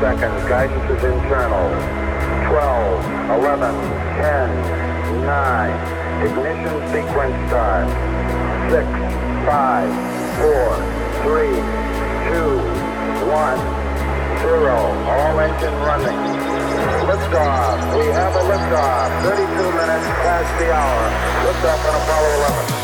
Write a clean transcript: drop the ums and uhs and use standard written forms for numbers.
seconds. Guidance is internal. 12, 11, 10, 9. Ignition sequence start. 6, 5, 4, 3, 2, 1, 0. All engine running. Liftoff. We have a liftoff. 32 minutes past the hour. Liftoff on Apollo 11.